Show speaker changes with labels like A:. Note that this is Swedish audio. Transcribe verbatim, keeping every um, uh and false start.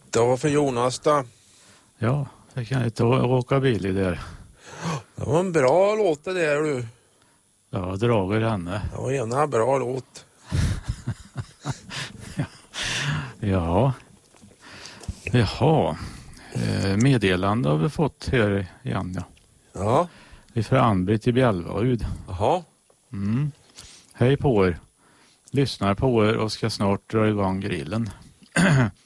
A: Det var för Jonas då.
B: Ja, det kan inte åka bil i där.
A: Det var en bra låt det där du.
B: Ja, drager henne.
A: Det var ena bra låt.
B: Ja. Jaha. Meddelande har vi fått här igen, ja.
A: Ja.
B: Vi får Ann-Britt i Bjälvarud.
A: Jaha.
B: Mm. Hej på er. Lyssnar på er och ska snart dra igång grillen.